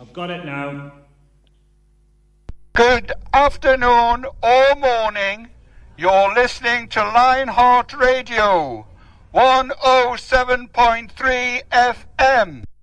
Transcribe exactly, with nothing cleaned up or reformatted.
I've got it now. Good afternoon or morning. You're listening to Lionheart Radio, one oh seven point three F M.